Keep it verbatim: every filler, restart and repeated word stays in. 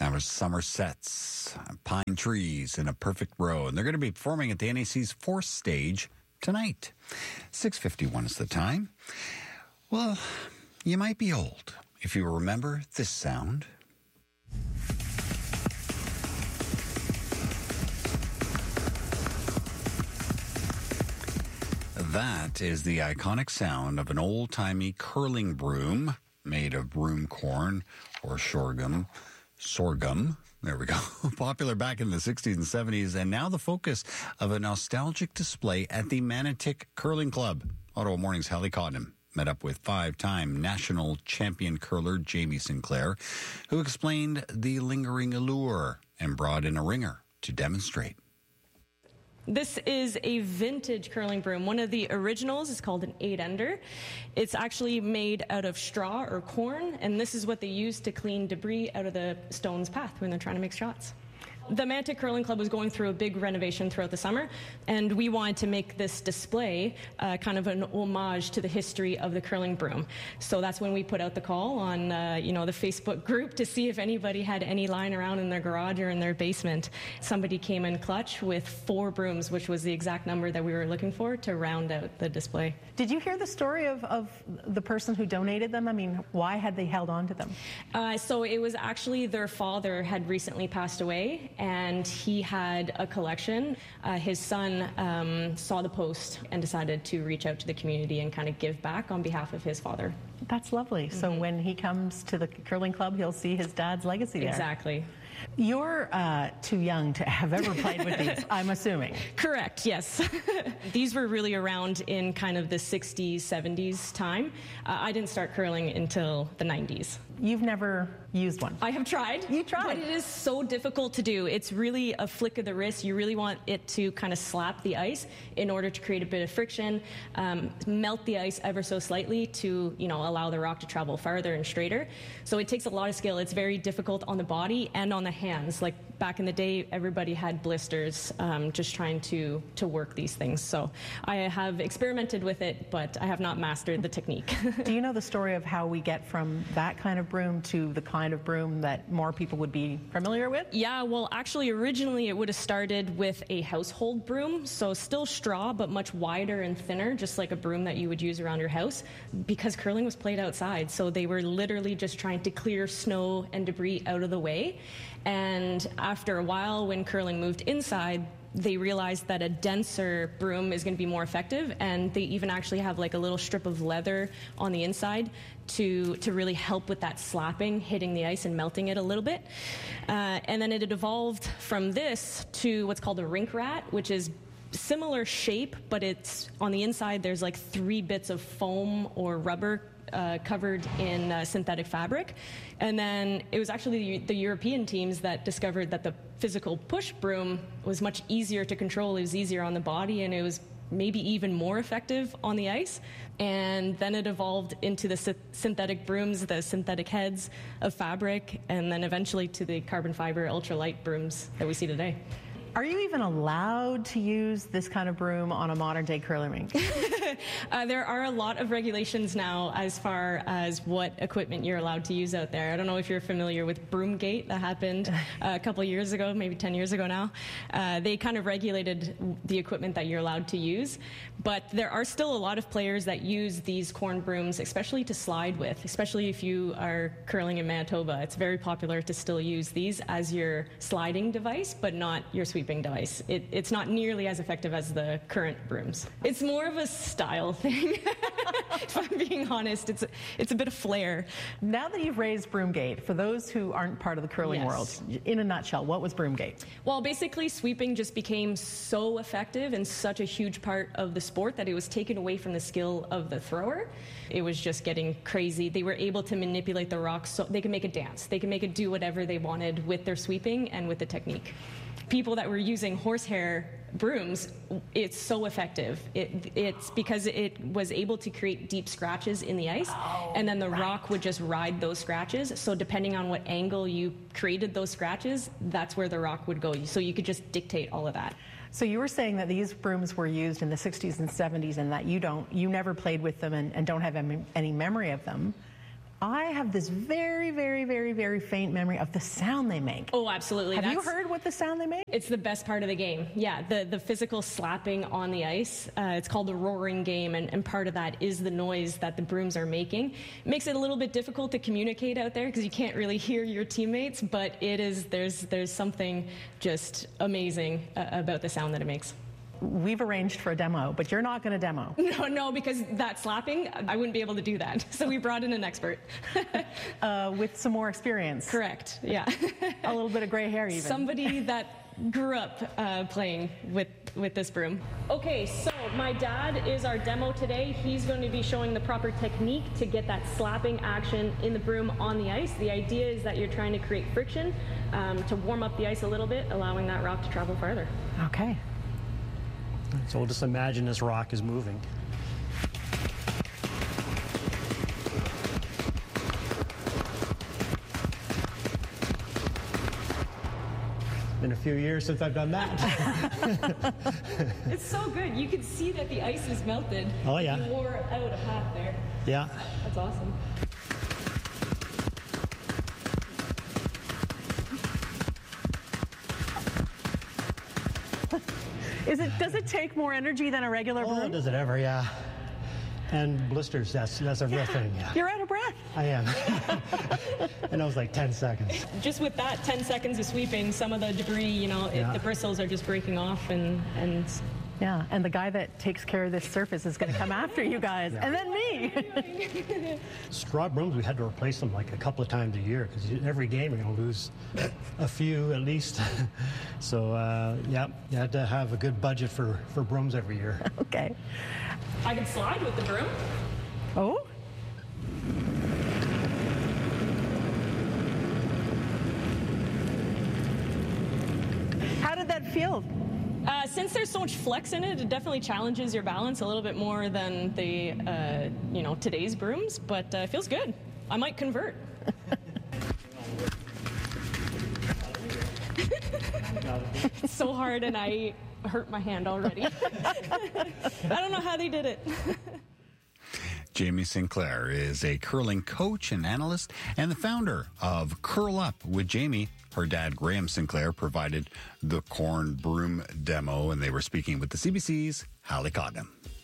That was Somersets, Pine Trees in a Perfect Row. And they're going to be performing at the N A C's fourth stage tonight. six fifty-one is the time. Well, you might be old if you remember this sound. That is the iconic sound of an old-timey curling broom made of broom corn or sorghum. Sorghum. There we go. Popular back in the sixties and seventies, and now the focus of a nostalgic display at the Manotick Curling Club. Ottawa Morning's Hallie Cotton met up with five-time national champion curler Jamie Sinclair, who explained the lingering allure and brought in a ringer to demonstrate. This is a vintage curling broom. One of the originals is called an eight-ender. It's actually made out of straw or corn, and this is what they use to clean debris out of the stone's path when they're trying to make shots. The Manotick Curling Club was going through a big renovation throughout the summer, and we wanted to make this display uh, kind of an homage to the history of the curling broom. So that's when we put out the call on uh, you know, the Facebook group to see if anybody had any lying around in their garage or in their basement. Somebody came in clutch with four brooms, which was the exact number that we were looking for to round out the display. Did you hear the story of, of the person who donated them? I mean, why had they held on to them? Uh, so it was actually their father had recently passed away, and he had a collection. Uh, his son um, saw the post and decided to reach out to the community and kind of give back on behalf of his father. That's lovely. Mm-hmm. So when he comes to the curling club, he'll see his dad's legacy there. Exactly. You're uh, too young to have ever played with these, I'm assuming. Correct, yes. These were really around in kind of the sixties, seventies time. Uh, I didn't start curling until the nineties. You've never used one? I have tried. You tried? But it is so difficult to do. It's really a flick of the wrist. You really want it to kind of slap the ice in order to create a bit of friction, um, melt the ice ever so slightly to, you know, allow the rock to travel farther and straighter. So it takes a lot of skill. It's very difficult on the body and on the hands. Like back in the day, everybody had blisters um, just trying to, to work these things. So I have experimented with it, but I have not mastered the technique. Do you know the story of how we get from that kind of broom to the kind of broom that more people would be familiar with? Yeah, well, actually, originally it would have started with a household broom, so still straw, but much wider and thinner, just like a broom that you would use around your house, because curling was played outside, so they were literally just trying to clear snow and debris out of the way. And after a while, when curling moved inside, they realized that a denser broom is going to be more effective, and they even actually have like a little strip of leather on the inside to to really help with that slapping, hitting the ice and melting it a little bit. Uh, and then it had evolved from this to what's called a rink rat, which is similar shape, but it's on the inside there's like three bits of foam or rubber Uh, covered in uh, synthetic fabric. And then it was actually the, the European teams that discovered that the physical push broom was much easier to control. It was easier on the body, and it was maybe even more effective on the ice. And then it evolved into the sy- synthetic brooms, the synthetic heads of fabric, and then eventually to the carbon fiber ultralight brooms that we see today. Are you even allowed to use this kind of broom on a modern-day curling rink? uh, there are a lot of regulations now as far as what equipment you're allowed to use out there. I don't know if you're familiar with Broomgate that happened uh, a couple of years ago, maybe ten years ago now. Uh, they kind of regulated the equipment that you're allowed to use. But there are still a lot of players that use these corn brooms, especially to slide with, especially if you are curling in Manitoba. It's very popular to still use these as your sliding device, but not your sweeping device. It, it's not nearly as effective as the current brooms. It's more of a style thing. If I'm being honest, it's a, it's a bit of flair. Now that you've raised Broomgate, for those who aren't part of the curling yes. world, in a nutshell, what was Broomgate? Well, basically, sweeping just became so effective and such a huge part of the sport that it was taken away from the skill of the thrower. It was just getting crazy. They were able to manipulate the rocks so they could make it dance. They could make it do whatever they wanted with their sweeping and with the technique. People that were using horsehair brooms, it's so effective. It, it's because it was able to create deep scratches in the ice, oh, and then the right. rock would just ride those scratches. So depending on what angle you created those scratches, that's where the rock would go. So you could just dictate all of that. So you were saying that these brooms were used in the sixties and seventies, and that you don't, you never played with them and, and don't have any memory of them. I have this very, very, very, very faint memory of the sound they make. Oh, absolutely. Have That's, you heard what the sound they make? It's the best part of the game. Yeah, the, the physical slapping on the ice. Uh, it's called the roaring game, and, and part of that is the noise that the brooms are making. It makes it a little bit difficult to communicate out there because you can't really hear your teammates, but it is there's there's something just amazing uh, about the sound that it makes. We've arranged for a demo, but you're not going to demo. No, no, because that slapping, I wouldn't be able to do that. So we brought in an expert. uh, with some more experience. Correct, yeah. A little bit of gray hair even. Somebody that grew up uh, playing with, with this broom. Okay, so my dad is our demo today. He's going to be showing the proper technique to get that slapping action in the broom on the ice. The idea is that you're trying to create friction um, to warm up the ice a little bit, allowing that rock to travel farther. Okay. So we'll just imagine this rock is moving. Been a few years since I've done that. It's so good. You can see that the ice is melted. Oh, yeah. You wore out a half there. Yeah. That's awesome. Is it? Does it take more energy than a regular Oh, broom? does it ever? Yeah. And blisters, that's, that's a real thing. Yeah. You're out of breath. I am. And that was like ten seconds. Just with that ten seconds of sweeping, some of the debris, you know, it, Yeah. the bristles are just breaking off, and, and Yeah, and the guy that takes care of this surface is going to come after you guys, and then me. Straw brooms, we had to replace them like a couple of times a year because every game you're going to lose a few at least. So, uh, yeah, you had to have a good budget for, for brooms every year. Okay. I can slide with the broom. Oh? How did that feel? Uh, since there's so much flex in it, it definitely challenges your balance a little bit more than the, uh, you know, today's brooms, but uh, it feels good. I might convert. It's so hard, and I hurt my hand already. I don't know how they did it. Jamie Sinclair is a curling coach and analyst and the founder of Curl Up with Jamie. Her dad, Graham Sinclair, provided the corn broom demo, and they were speaking with the C B C's Hallie Coggan.